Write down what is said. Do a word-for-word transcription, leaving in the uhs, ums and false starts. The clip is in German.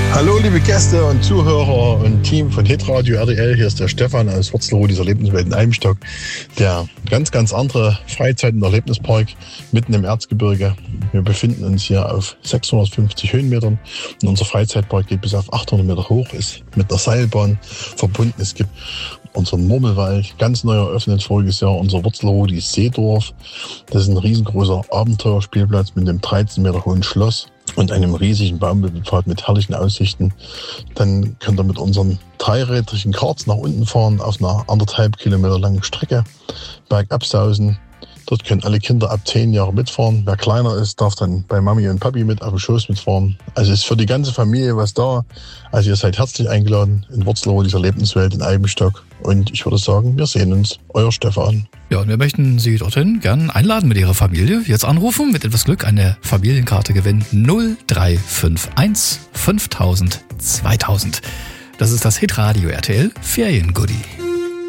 Hallo liebe Gäste und Zuhörer und Team von Hitradio R T L, hier ist der Stefan aus Wurzlerode, dieser Erlebniswelt in Eibenstock. Der ganz, ganz andere Freizeit- und Erlebnispark mitten im Erzgebirge. Wir befinden uns hier auf sechshundertfünfzig Höhenmetern und unser Freizeitpark geht bis auf achthundert Meter hoch, ist mit einer Seilbahn verbunden. Es gibt unseren Murmelwald, ganz neu eröffnet voriges Jahr, unser Wurzlerode Seedorf. Das ist ein riesengroßer Abenteuerspielplatz mit einem dreizehn Meter hohen Schloss und einem riesigen Baumwipfelpfad mit herrlichen Aussichten. Dann könnt ihr mit unseren dreirädrigen Karts nach unten fahren auf einer anderthalb Kilometer langen Strecke, bergab sausen. Dort können alle Kinder ab zehn Jahre mitfahren. Wer kleiner ist, darf dann bei Mami und Papi mit auf dem Schoß mitfahren. Also ist für die ganze Familie was da. Also ihr seid herzlich eingeladen in Wurzlerode, dieser Erlebniswelt in Eibenstock. Und ich würde sagen, wir sehen uns. Euer Stefan. Ja, und wir möchten Sie dorthin gern einladen mit Ihrer Familie. Jetzt anrufen, mit etwas Glück eine Familienkarte gewinnen. null drei fünf eins fünftausend zweitausend. Das ist das Hitradio R T L Feriengoodie.